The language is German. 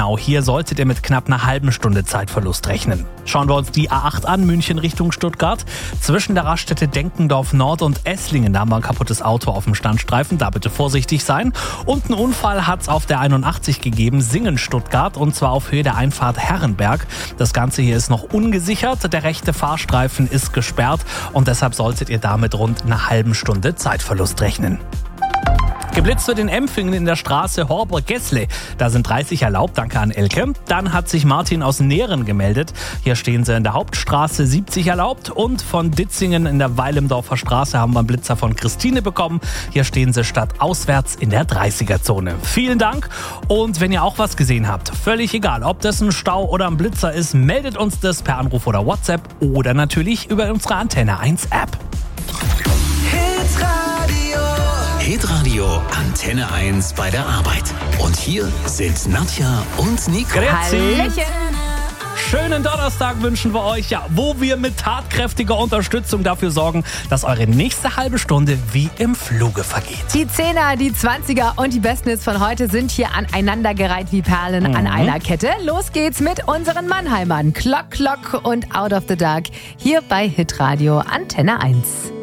Genau, hier solltet ihr mit knapp einer halben Stunde Zeitverlust rechnen. Schauen wir uns die A8 an, München Richtung Stuttgart. Zwischen der Raststätte Denkendorf Nord und Esslingen, da haben wir ein kaputtes Auto auf dem Standstreifen, da bitte vorsichtig sein. Und einen Unfall hat es auf der 81 gegeben, Singen-Stuttgart, und zwar auf Höhe der Einfahrt Herrenberg. Das Ganze hier ist noch ungesichert, der rechte Fahrstreifen ist gesperrt und deshalb solltet ihr da mit rund einer halben Stunde Zeitverlust rechnen. Geblitzt wird in Empfingen in der Straße Horber-Gessle. Da sind 30 erlaubt, danke an Elke. Dann hat sich Martin aus Nähren gemeldet. Hier stehen sie in der Hauptstraße, 70 erlaubt. Und von Ditzingen in der Weilemdorfer Straße haben wir einen Blitzer von Christine bekommen. Hier stehen sie stadtauswärts in der 30er-Zone. Vielen Dank. Und wenn ihr auch was gesehen habt, völlig egal, ob das ein Stau oder ein Blitzer ist, meldet uns das per Anruf oder WhatsApp oder natürlich über unsere Antenne 1 App. Hitradio Antenne 1 bei der Arbeit. Und hier sind Nadja und Nico. Hallöchen. Schönen Donnerstag wünschen wir euch, ja, wo wir mit tatkräftiger Unterstützung dafür sorgen, dass eure nächste halbe Stunde wie im Fluge vergeht. Die 10er, die 20er und die besten Hits von heute sind hier aneinandergereiht wie Perlen an einer Kette. Los geht's mit unseren Mannheimern. Clock, Clock und Out of the Dark hier bei Hitradio Antenne 1.